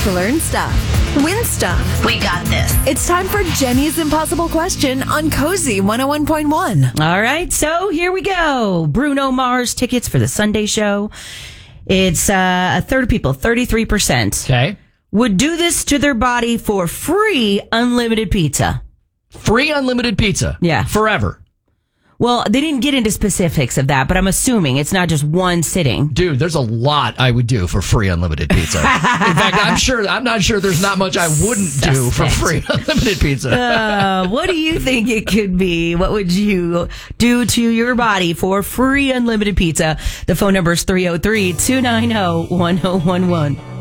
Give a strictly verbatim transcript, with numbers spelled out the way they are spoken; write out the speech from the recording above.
Learn stuff. Win stuff. We got this. It's time for Jenny's Impossible Question on Cozy one oh one point one. All right, so here we go. Bruno Mars tickets for the Sunday show. It's uh, a third of people, thirty-three percent. Okay. Would do this to their body for free unlimited pizza. Free unlimited pizza. Yeah. Forever. Well, they didn't get into specifics of that, but I'm assuming it's not just one sitting. Dude, there's a lot I would do for free unlimited pizza. In fact, I'm sure I'm not sure there's not much I wouldn't Suspect. do for free unlimited pizza. Uh, what do you think it could be? What would you do to your body for free unlimited pizza? The phone number is three oh three, two nine zero, one oh one one.